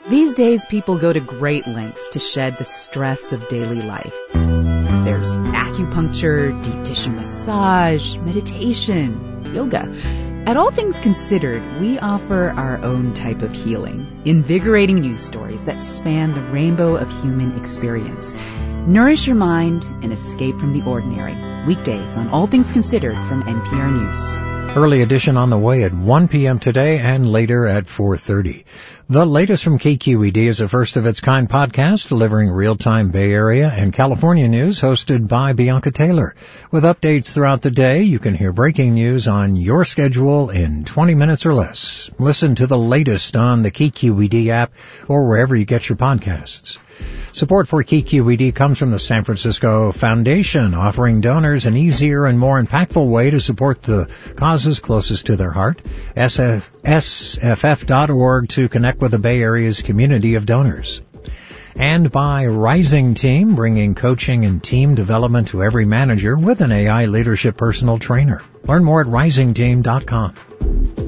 These days, people go to great lengths to shed the stress of daily life. There's acupuncture, deep tissue massage, meditation, yoga. At All Things Considered, we offer our own type of healing, invigorating news stories that span the rainbow of human experience. Nourish your mind and escape from the ordinary. Weekdays on All Things Considered from NPR News. Early edition on the way at 1 p.m. today and later at 4:30. The latest from KQED is a first-of-its-kind podcast delivering real-time Bay Area and California news hosted by Bianca Taylor. With updates throughout the day, you can hear breaking news on your schedule in 20 minutes or less. Listen to the latest on the KQED app or wherever you get your podcasts. Support for KQED comes from the San Francisco Foundation, offering donors an easier and more impactful way to support the causes closest to their heart. SFF.org to connect with the Bay Area's community of donors. And by Rising Team, bringing coaching and team development to every manager with an AI leadership personal trainer. Learn more at risingteam.com.